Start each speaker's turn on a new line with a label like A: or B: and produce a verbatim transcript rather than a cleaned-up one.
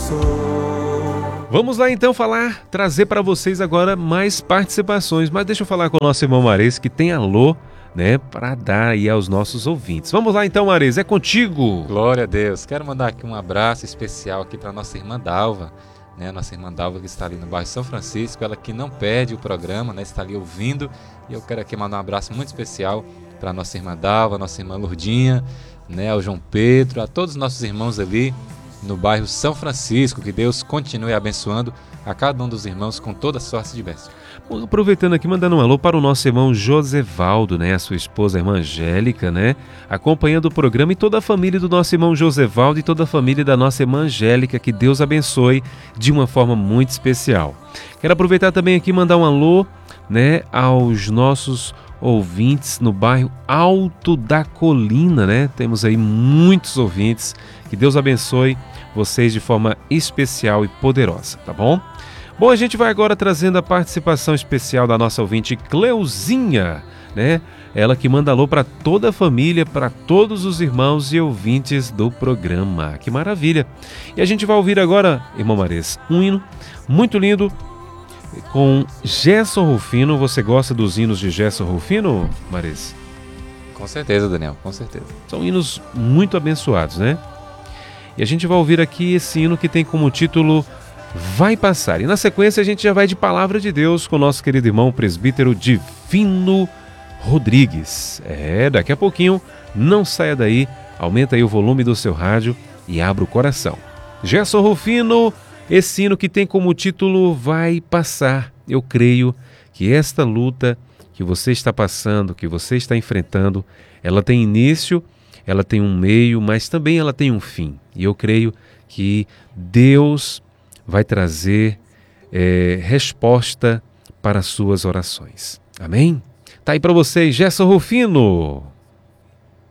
A: Vamos lá então falar, trazer para vocês agora mais participações, mas deixa eu falar com o nosso irmão Mares, que tem alô, né, para dar aí aos nossos ouvintes. Vamos lá então, Mares, é contigo.
B: Glória a Deus. Quero mandar aqui um abraço especial aqui para nossa irmã Dalva, né, nossa irmã Dalva que está ali no bairro São Francisco, ela que não perde o programa, né, está ali ouvindo, e eu quero aqui mandar um abraço muito especial para nossa irmã Dalva, nossa irmã Lourdinha, né, ao João Pedro, a todos os nossos irmãos ali no bairro São Francisco, que Deus continue abençoando a cada um dos irmãos com toda sorte de bênção.
A: Bom, aproveitando aqui, mandando um alô para o nosso irmão Josevaldo, né, a sua esposa, a irmã Angélica, né, acompanhando o programa, e toda a família do nosso irmão Josevaldo e toda a família da nossa irmã Angélica, que Deus abençoe de uma forma muito especial. Quero aproveitar também aqui e mandar um alô, né, aos nossos ouvintes no bairro Alto da Colina, né? Temos aí muitos ouvintes. Que Deus abençoe vocês de forma especial e poderosa, tá bom? Bom, a gente vai agora trazendo a participação especial da nossa ouvinte Cleuzinha, né? Ela que manda alô para toda a família, para todos os irmãos e ouvintes do programa. Que maravilha! E a gente vai ouvir agora, irmão Mares, um hino muito lindo com Gerson Rufino. Você gosta dos hinos de Gerson Rufino, Mares?
B: Com certeza, Daniel, com certeza.
A: São hinos muito abençoados, né? E a gente vai ouvir aqui esse hino que tem como título Vai Passar. E na sequência a gente já vai de Palavra de Deus com o nosso querido irmão presbítero Divino Rodrigues. É, daqui a pouquinho, não saia daí, aumenta aí o volume do seu rádio e abra o coração. Gerson Rufino, esse hino que tem como título Vai Passar. Eu creio que esta luta que você está passando, que você está enfrentando, ela tem início, ela tem um meio, mas também ela tem um fim. E eu creio que Deus vai trazer é, resposta para as suas orações. Amém? Tá aí para vocês, Gerson Rufino.